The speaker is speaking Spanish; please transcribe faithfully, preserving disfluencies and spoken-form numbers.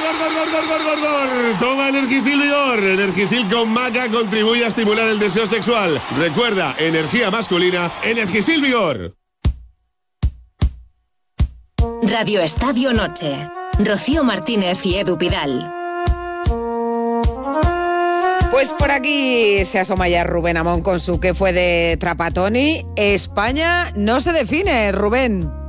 gor, gor, gor, gor, gor, gor, gor. Toma Energisil Vigor. Energisil con maca contribuye a estimular el deseo sexual. Recuerda, energía masculina, Energisil Vigor. Radio Estadio Noche. Rocío Martínez y Edu Pidal. Pues por aquí se asoma ya Rubén Amón con su que fue de Trapatoni. España no se define, Rubén.